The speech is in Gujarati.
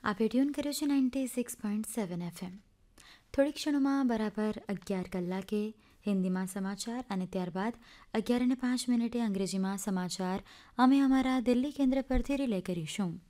આપે ટ્યુન કર્યો છે 96.7 FM. થોડી ક્ષણોમાં બરાબર 11 કલાકે હિન્દીમાં સમાચાર અને ત્યારબાદ 11:05 અંગ્રેજીમાં સમાચાર અમે અમારા દિલ્હી કેન્દ્ર પરથી રિલે કરીશું.